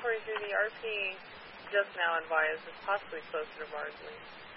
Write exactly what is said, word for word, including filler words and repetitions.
halfway through the R P just now, and Vyas is possibly closer to Bardsley.